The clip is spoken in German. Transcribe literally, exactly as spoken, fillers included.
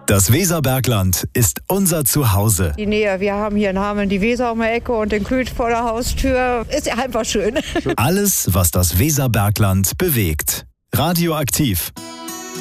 Das Weserbergland ist unser Zuhause. Die Nähe, wir haben hier in Hameln die Weser um die Ecke und den Kühl vor der Haustür. Ist ja einfach schön. Alles, was das Weserbergland bewegt. Radioaktiv.